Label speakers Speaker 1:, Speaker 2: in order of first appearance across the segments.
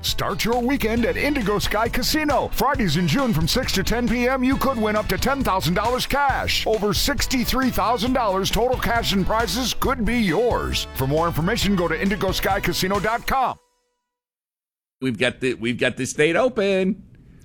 Speaker 1: Start your weekend at Indigo Sky Casino. Fridays in June from 6 to 10 p.m., you could win up to $10,000 cash. Over $63,000 total cash and prizes could be yours. For more information, go to IndigoSkyCasino.com.
Speaker 2: We've got the state open.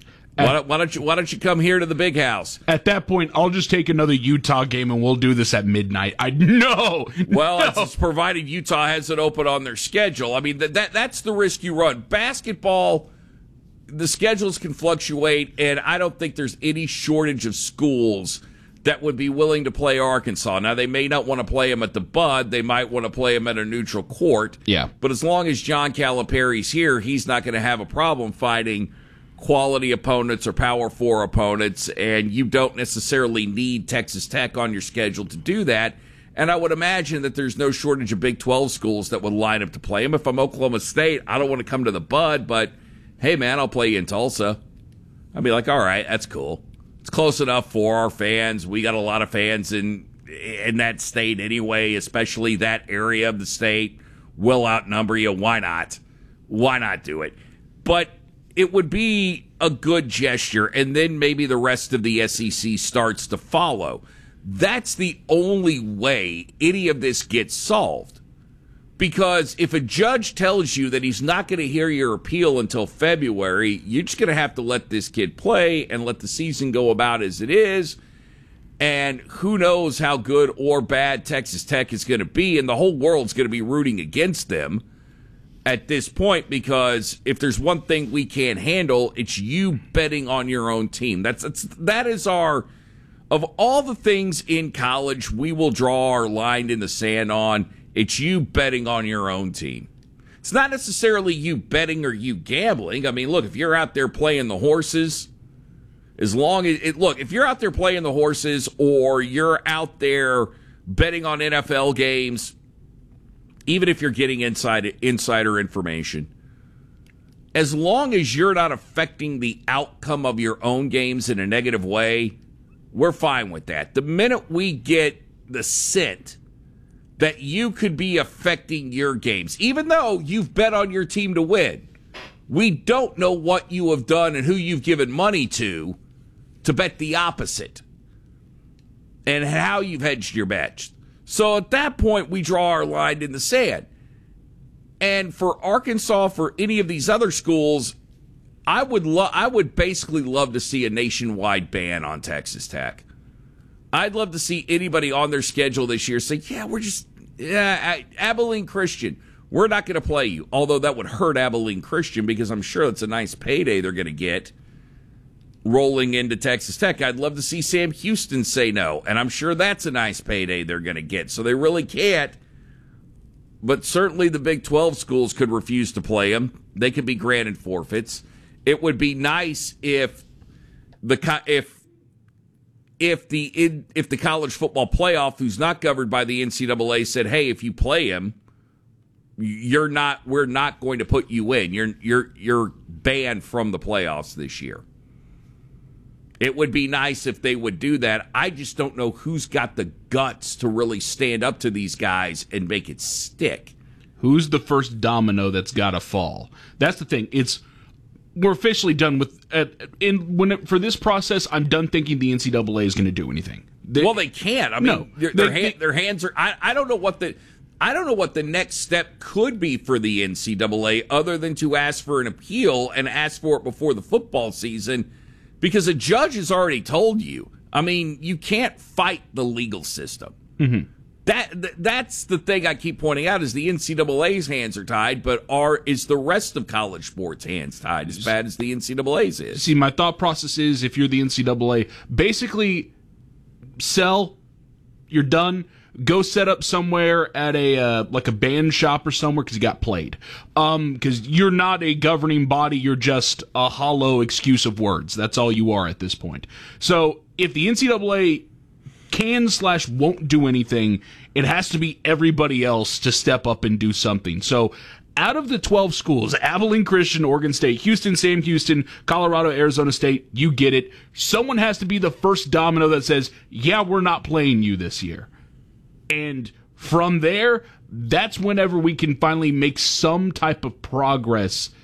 Speaker 2: Why don't you come here to the big house?
Speaker 3: At that point, I'll just take another Utah game and we'll do this at midnight. No.
Speaker 2: It's provided Utah has it open on their schedule. I mean, that's the risk you run. Basketball, the schedules can fluctuate, and I don't think there's any shortage of schools that would be willing to play Arkansas. Now, they may not want to play them at the Bud. They might want to play them at a neutral court.
Speaker 3: Yeah.
Speaker 2: But as long as John Calipari's here, he's not going to have a problem fighting quality opponents or Power 4 opponents, and you don't necessarily need Texas Tech on your schedule to do that. And I would imagine that there's no shortage of Big 12 schools that would line up to play them. If I'm Oklahoma State, I don't want to come to the Bud, but hey, man, I'll play you in Tulsa. I'd be like, all right, that's cool. It's close enough for our fans. We got a lot of fans in that state anyway, especially that area of the state. Will outnumber you. Why not? Why not do it? But it would be a good gesture, and then maybe the rest of the SEC starts to follow. That's the only way any of this gets solved. Because if a judge tells you that he's not going to hear your appeal until February, you're just going to have to let this kid play and let the season go about as it is. And who knows how good or bad Texas Tech is going to be, and the whole world's going to be rooting against them at this point, because if there's one thing we can't handle, it's you betting on your own team. That is our, of all the things in college we will draw our line in the sand on, it's you betting on your own team. It's not necessarily you betting or you gambling. I mean, look, if you're out there playing the horses, if you're out there playing the horses or you're out there betting on NFL games, even if you're getting insider information, as long as you're not affecting the outcome of your own games in a negative way, we're fine with that. The minute we get the scent that you could be affecting your games, even though you've bet on your team to win, we don't know what you have done and who you've given money to bet the opposite and how you've hedged your bets. So at that point, we draw our line in the sand. And for Arkansas, for any of these other schools, I would basically love to see a nationwide ban on Texas Tech. I'd love to see anybody on their schedule this year say, Abilene Christian, we're not going to play you. Although that would hurt Abilene Christian, because I'm sure it's a nice payday they're going to get rolling into Texas Tech. I'd love to see Sam Houston say no, and I'm sure that's a nice payday they're going to get. So they really can't. But certainly the Big 12 schools could refuse to play them. They could be granted forfeits. It would be nice if the college football playoff, who's not governed by the NCAA, said, "Hey, if you play him, we're not going to put you in. You're banned from the playoffs this year." It would be nice if they would do that. I just don't know who's got the guts to really stand up to these guys and make it stick.
Speaker 3: Who's the first domino that's got to fall? That's the thing. We're officially done with for this process. I'm done thinking the NCAA is going to do anything.
Speaker 2: They can't. I mean, their hands are. I don't know what the next step could be for the NCAA other than to ask for an appeal and ask for it before the football season. Because a judge has already told you. I mean, you can't fight the legal system.
Speaker 3: Mm-hmm.
Speaker 2: That's the thing I keep pointing out, is the NCAA's hands are tied, but is the rest of college sports hands tied as bad as the NCAA's is?
Speaker 3: See, my thought process is, if you're the NCAA, basically sell, you're done. Go set up somewhere at a band shop or somewhere because you got played. Because you're not a governing body, you're just a hollow excuse of words. That's all you are at this point. So if the NCAA can/won't do anything, it has to be everybody else to step up and do something. So out of the 12 schools, Abilene Christian, Oregon State, Houston, Sam Houston, Colorado, Arizona State, you get it. Someone has to be the first domino that says, yeah, we're not playing you this year. And from there, that's whenever we can finally make some type of progress